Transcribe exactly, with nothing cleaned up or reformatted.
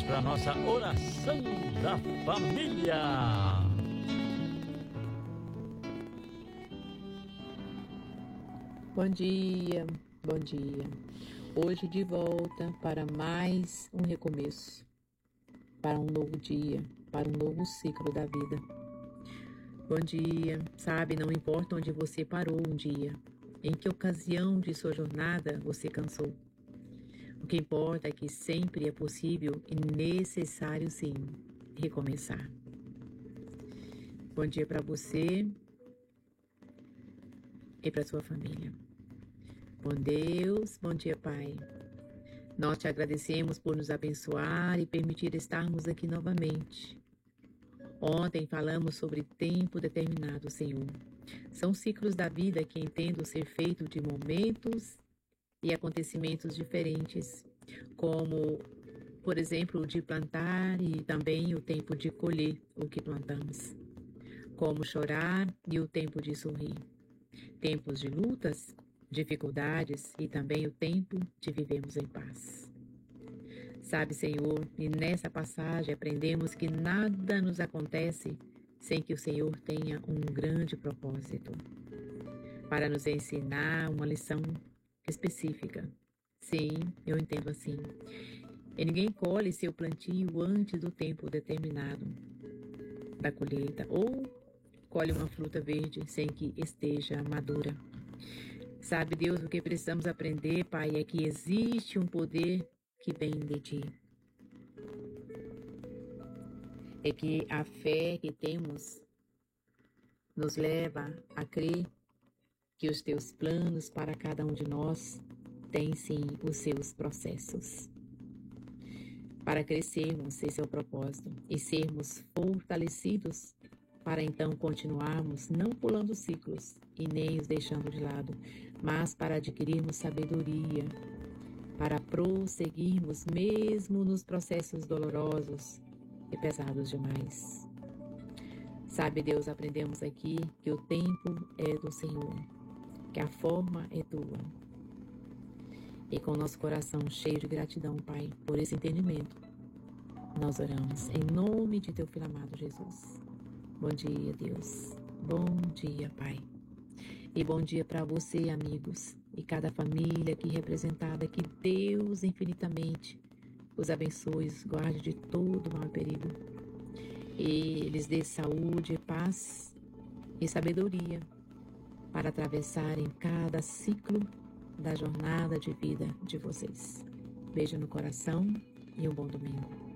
para a nossa oração da família. Bom dia, bom dia. Hoje de volta para mais um recomeço, para um novo dia, para um novo ciclo da vida. Bom dia, sabe, não importa onde você parou um dia, em que ocasião de sua jornada você cansou. O que importa é que sempre é possível e necessário, sim, recomeçar. Bom dia para você e para sua família. Bom Deus, bom dia, Pai. Nós te agradecemos por nos abençoar e permitir estarmos aqui novamente. Ontem falamos sobre tempo determinado, Senhor. São ciclos da vida que entendo ser feito de momentos e acontecimentos diferentes, como, por exemplo, o de plantar e também o tempo de colher o que plantamos, como chorar e o tempo de sorrir, tempos de lutas, dificuldades e também o tempo de vivermos em paz. Sabe, Senhor, e nessa passagem aprendemos que nada nos acontece sem que o Senhor tenha um grande propósito, para nos ensinar uma lição específica. Sim, eu entendo assim. E ninguém colhe seu plantio antes do tempo determinado da colheita, ou colhe uma fruta verde sem que esteja madura. Sabe, Deus, o que precisamos aprender, Pai, é que existe um poder que vem de Ti. É que a fé que temos nos leva a crer que os Teus planos para cada um de nós têm sim os seus processos. Para crescermos, esse é o propósito, e sermos fortalecidos para então continuarmos não pulando ciclos e nem os deixando de lado, mas para adquirirmos sabedoria, para prosseguirmos mesmo nos processos dolorosos e pesados demais. Sabe, Deus, aprendemos aqui que o tempo é do Senhor, que a forma é tua. E com nosso coração cheio de gratidão, Pai, por esse entendimento, nós oramos em nome de teu filho amado Jesus. Bom dia, Deus. Bom dia, Pai. E bom dia para você, amigos, e cada família aqui representada. Que Deus infinitamente os abençoe, os guarde de todo mal e perigo. E lhes dê saúde, paz e sabedoria para atravessarem cada ciclo da jornada de vida de vocês. Beijo no coração e um bom domingo.